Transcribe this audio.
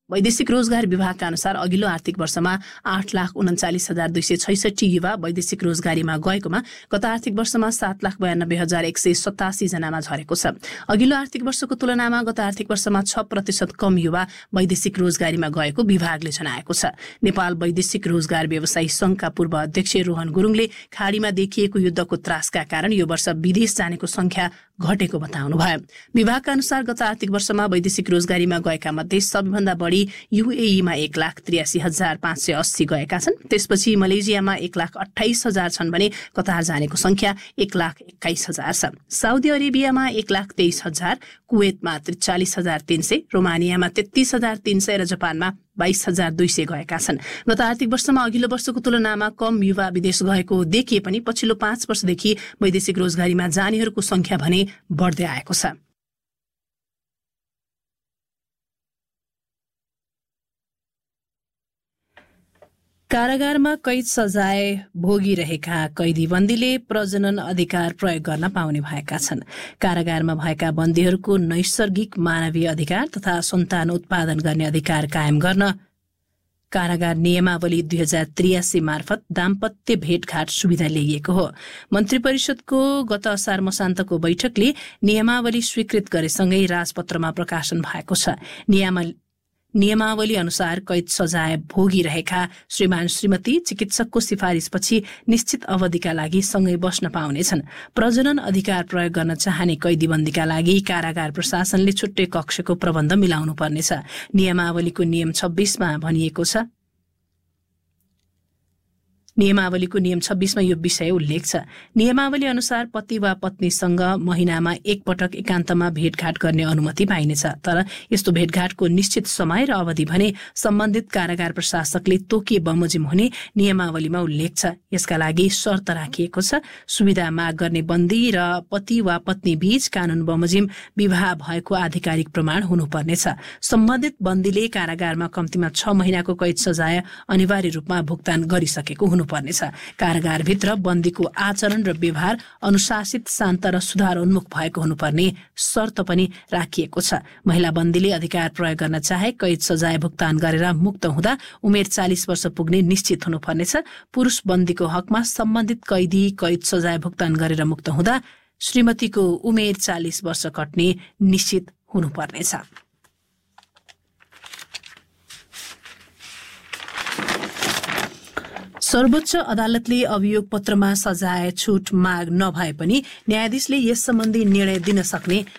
वैदेशिक रोजगार विभागका अनुसार अघिल्लो आर्थिक वर्षमा 8,39,266 युवा वैदेशिक रोजगारीमा गएकोमा गत आर्थिक वर्षमा 7,92,187 जनामा झरेको छ। अघिल्लो आर्थिक वर्षको तुलनामा गत आर्थिक वर्षमा 6% कम युवा वैदेशिक रोजगारीमा गएको विभागले जनाएको छ। नेपाल वैदेशिक रोजगार व्यवसायी संघका पूर्व अध्यक्ष रोहन गुरुङले खाडीमा देखिएको युद्धको त्रासका कारण यो वर्ष विदेश जानेको संख्या घटेको बताउनुभयो। विभागका अनुसार गत आर्थिक वर्षमा वैदेशिक रोजगारीमा गएका मध्ये सबैभन्दा बढी युएईमा 1,83,580 गएका छन्। त्यसपछि मलेसियामा 1,28,000 छन् भने कतार जानेको संख्या 1,21,000 छ। साउदी अरेबियामा 1,23,000, कुवेतमा 43,300, रोमानियामा 33,300 र जापानमा 22,200 गएका छन्। गत आर्थिक वर्षमा अघिल्लो वर्षको तुलनामा कम युवा विदेश गएको देखिए पनि पछिल्लो 5 वर्षदेखि वैदेशिक रोजगारीमा जानेहरूको संख्या भने बढ्दै आएको छ। कारागारमा कैद सजाय भोगिरहेका कैदीबन्दीले प्रजनन अधिकार प्रयोग गर्न पाउने भएका छन्। कारागारमा भएका बन्दीहरूको नैसर्गिक मानवीय अधिकार तथा सन्तान उत्पादन गर्ने अधिकार कायम गर्न कारागार नियमावली 2083 मार्फत दाम्पत्य भेटघाट सुविधा ल्याइएको हो। मन्त्री परिषदको गत असार मसान्तको बैठकले नियमावली स्वीकृत गरेसँगै राजपत्रमा प्रकाशन भएको छ। नियमावली अनुसार कैद सजाय भोगिरहेका श्रीमान श्रीमती चिकित्सकको सिफारिसपछि निश्चित अवधिका लागि सँगै बस्न पाउनेछन्। प्रजनन अधिकार प्रयोग गर्न चाहने कैदीबन्दीका लागि कारागार प्रशासनले छुट्टै कक्षको प्रबन्ध मिलाउनु पर्नेछ। नियमावलीको नियम 26 मा भनिएको छ। नियमावलीको नियम 26 मा यो विषय उल्लेख छ। नियमावली अनुसार पति वा पत्नीसँग महिनामा एक पटक एकान्तमा भेटघाट गर्ने अनुमति पाइनेछ। तर यस्तो भेटघाटको निश्चित समय र अवधि भने सम्बन्धित कारागार प्रशासकले तोकिए बमोजिम हुने नियमावलीमा उल्लेख छ। यसका लागि शर्त राखिएको छ। सुविधा माग गर्ने बन्दी र पति वा पत्नी बीच कानून बमोजिम विवाह भएको आधिकारिक प्रमाण हुनुपर्नेछ। सम्बन्धित बन्दीले कारागारमा कम्तीमा 6 महिनाको कैद सजाय अनिवार्य रूपमा भुक्तान गरिसकेको हुनुपर्नेछ। कारागारभित्र बन्दीको आचरण र व्यवहार अनुशासित, शान्त र सुधार उन्मुख भएको हुनुपर्ने शर्त पनि राखिएको छ। महिला बन्दीले अधिकार प्रयोग गर्न चाहे कैद सजाय भुक्तान गरेर मुक्त हुँदा उमेर 40 वर्ष पुग्ने निश्चित हुनुपर्नेछ। पुरुष बन्दीको हकमा सम्बन्धित कैदी कैद सजाय भुक्तान गरेर मुक्त हुँदा श्रीमतीको उमेर 40 वर्ष कट्ने निश्चित हुनुपर्नेछ। सर्वोच्च अदालतले अभियोग पत्रमा सजाय छुट माग नभए पनि न्यायाधीशले यस सम्बन्धी निर्णय दिन सक्ने